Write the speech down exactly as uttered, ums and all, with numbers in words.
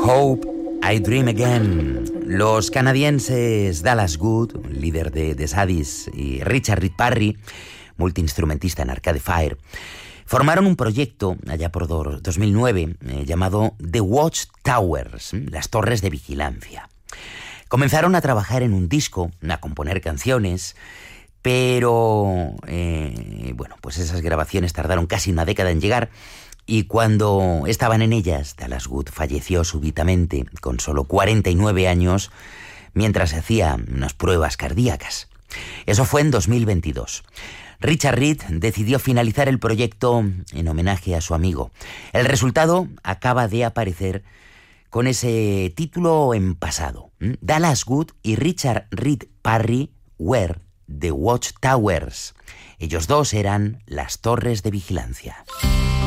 Hope I Dream Again. Los canadienses Dallas Good, líder de The Saddies, y Richard Reed Parry, multiinstrumentista en Arcade Fire, formaron un proyecto allá por dos mil nueve eh, llamado The Watch Towers, las torres de vigilancia. Comenzaron a trabajar en un disco, a componer canciones, pero eh, bueno, pues esas grabaciones tardaron casi una década en llegar. Y cuando estaban en ellas, Dallas Good falleció súbitamente con solo cuarenta y nueve años mientras se hacía unas pruebas cardíacas. Eso fue en dos mil veintidós. Richard Reed decidió finalizar el proyecto en homenaje a su amigo. El resultado acaba de aparecer con ese título en pasado. Dallas Good y Richard Reed Parry were the Watchtowers. Ellos dos eran las torres de vigilancia.